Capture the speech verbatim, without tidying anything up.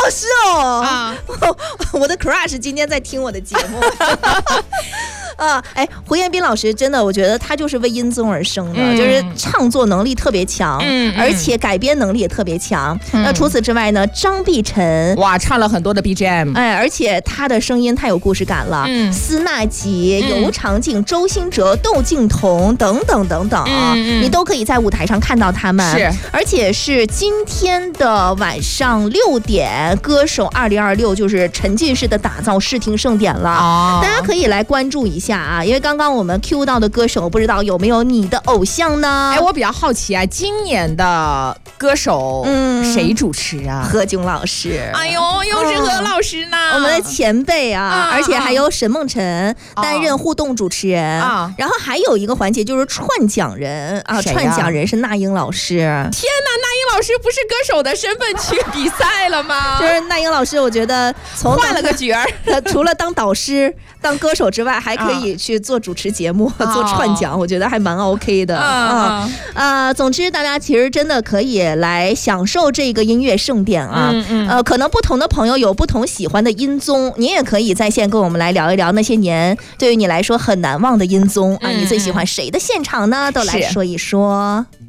是哦， 啊， 我的 crush 今天在听我的节目。啊，哎，胡彦斌老师真的，我觉得他就是为音综而生的，嗯、就是唱作能力特别强，嗯，而且改编能力也特别强。嗯、那除此之外呢，张碧晨哇，唱了很多的 B G M， 哎，而且他的声音太有故事感了。嗯，司纳吉、 嗯、 尤长靖、周兴哲、窦靖童等等等等啊，嗯嗯、你都可以在舞台上看到他们。 是， 而且是今天的晚上六点，歌手二零二六就是沉浸式的打造视听盛典了。哦，大家可以来关注一下啊，因为刚刚我们 Q 到的歌手，不知道有没有你的偶像呢？ 哎，我比较好奇啊，今年的歌手，嗯，谁主持啊？ 何炅老师。 哎呦，又是何老师呢？ 嗯、我们的前辈啊，啊而且还有沈梦辰担任互动主持人啊。然后还有一个环节就是串讲人啊，串讲人是那英老师。天哪， 那英老师不是歌手的身份去比赛了吗？ 就是那英老师，我觉得从换了个角儿， 除了当导师、当歌手之外，还可以去做主持节目、啊、做串讲，我觉得还蛮 OK 的啊啊！总之，大家其实真的可以来享受这个音乐盛典啊。嗯嗯呃，可能不同的朋友有不同喜欢的音综，你也可以在线跟我们来聊一聊那些年对于你来说很难忘的音综啊。嗯、你最喜欢谁的现场呢？都来说一说。